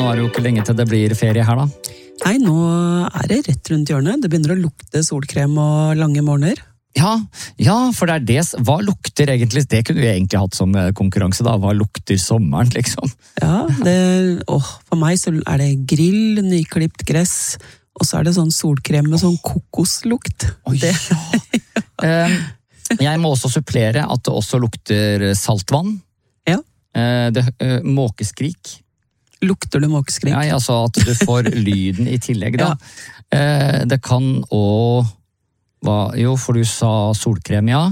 det jo ikke lenge til det blir ferie her da. Nei, nå det rett rundt hjørnet. Det begynner å lukte solkrem og lange morgener. Ja, for det det. Hva lukter egentlig? Det kunne vi egentlig hatt som konkurranse da. Hva lukter sommeren, liksom? Ja, for meg så det grill, nyklipt gress, og så det sånn solkrem med sånn kokoslukt. Oi, ja. Jeg må også supplere at det også lukter saltvann. Ja. Måkeskrik. Lukter det måkeskrik? Ja, altså at du får lyden i tillegg da. Ja. Det kan også... Jo, for du sa solkrem, ja.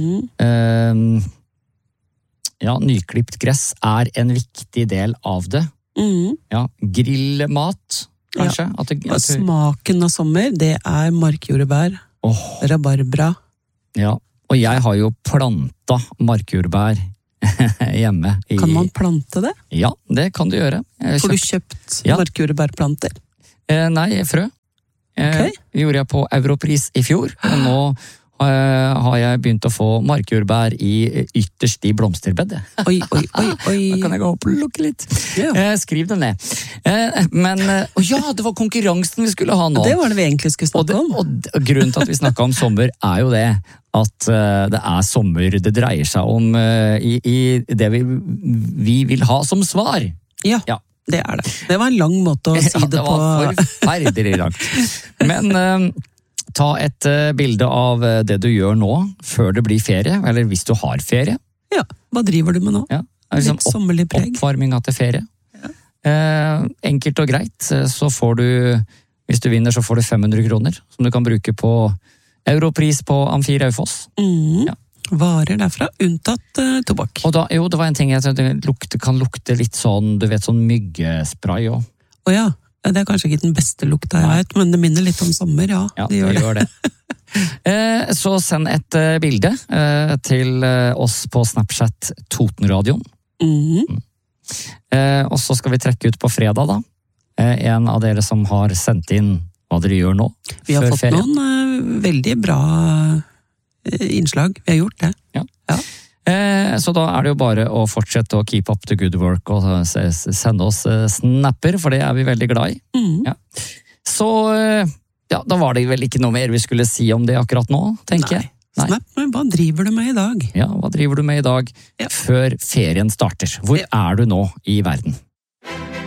Ja, nyklipt gress en viktig del av det. Ja, grillmat, kanskje. Ja. Og smaken av sommer, det markjordbær, rabarbra. Ja, og jeg har jo planta markjordbær hjemme. Kan man plante det? Ja, det kan du gjøre. Får du kjøpt markjordbærplanter? Nei, frø. Okay. Gjorde jeg på Europris i fjor, og nå har jeg begynt å få markjordbær ytterst i blomsterbedet. Oi. Da kan jeg gå opp og lukke litt. Yeah. Skriv det ned. Men, det var konkurransen vi skulle ha nå. Det var det vi egentlig skulle snakke om. Og grunnen til at vi snakket om sommer jo det, at det sommer det dreier seg om i det vi vil ha som svar. Ja. Det det. Det var en lang måte å si det på. Det var forferdelig langt. Men ta et bilde av det du gjør nå, før det blir ferie, eller hvis du har ferie. Ja, hva driver du med nå? Ja, liksom litt sommerlig preg. Oppvarminga til ferie. Ja. Enkelt og greit, så får du, hvis du vinner, så får du 500 kroner, som du kan bruke på Europris på Amfi Raufoss. Ja. Varer derfra, unntatt tobakk. Og det var en ting jeg kan lukte litt sånn, du vet, sånn myggespray også. Åja, det kanskje ikke den beste lukta jeg vet, men det minner litt om sommer, ja. Ja, det gjør det. Så send et bilde til oss på Snapchat Totenradioen. Og så skal vi trekke ut på fredag da. En av dere som har sendt inn hva dere gjør nå. Vi har fått ferien. Noen veldig bra innslag. Vi har gjort det. Ja. Så da det jo bare å fortsette å keep up the good work og sende oss snapper, for det vi veldig glad i. Ja. Så da var det vel ikke noe mer vi skulle si om det akkurat nå, tenker jeg. Nei. Snap, men hva driver du med i dag? Ja, hva driver du med i dag før ferien starter? Hvor du nå i verden?